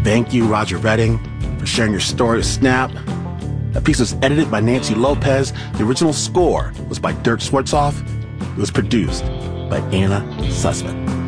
Thank you, Roger Redding, for sharing your story with Snap. That piece was edited by Nancy Lopez. The original score was by Dirk Schwartzoff. It was produced by Anna Sussman.